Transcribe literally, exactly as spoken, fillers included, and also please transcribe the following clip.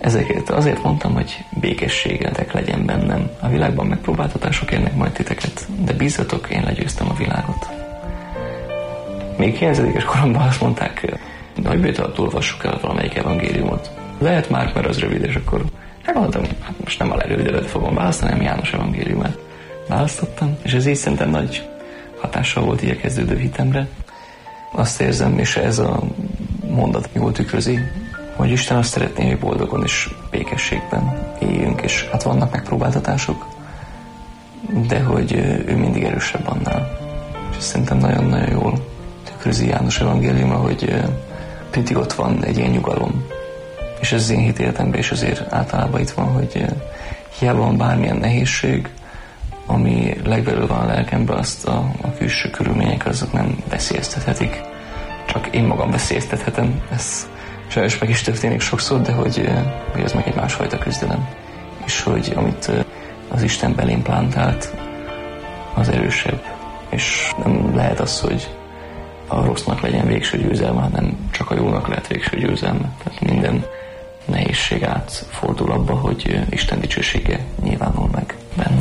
Ezeket azért mondtam, hogy békességetek legyen bennem. A világban megpróbáltatások érnek majd titeket, de bízzatok, én legyőztem a világot. Még kilencedikes koromban azt mondták, nagybőtől olvassuk el valamelyik evangéliumot. Lehet már, mert az rövid, és akkor megmondtam, hát most nem a legrövidebbet fogom választani, hanem János evangéliumát választottam, és ez így szerintem nagy hatással volt így a kezdődő hitemre. Azt érzem, és ez a mondat jól tükrözi, hogy Isten azt szeretné, hogy boldogon és békességben éljünk, és hát vannak megpróbáltatások, de hogy ő mindig erősebb annál. És szerintem nagyon-nagyon jól tükrözi János evangéliuma, hogy mindig ott van egy ilyen nyugalom. És ez az én hitéletemben is azért általában itt van, hogy hiába van bármilyen nehézség, ami legbelül van a lelkemben, azt a, a külső körülmények azok nem veszélyeztethetik. Csak én magam veszélyeztethetem. Ez sajnos meg is történik sokszor, de hogy, hogy ez meg egy másfajta küzdelem. És hogy amit az Isten belém plántált, az erősebb. És nem lehet az, hogy a rossznak legyen végső győzelme, hanem csak a jónak lehet végső győzelme. Tehát minden nehézség átfordul abba, hogy Isten dicsősége nyilvánul meg.